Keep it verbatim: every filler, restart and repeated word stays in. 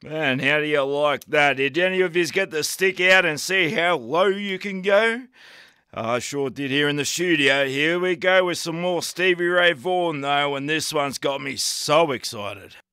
Man, how do you like that? Did any of you get the stick out and see how low you can go? I sure did here in the studio. Here we go with some more Stevie Ray Vaughan though, and this one's got me so excited.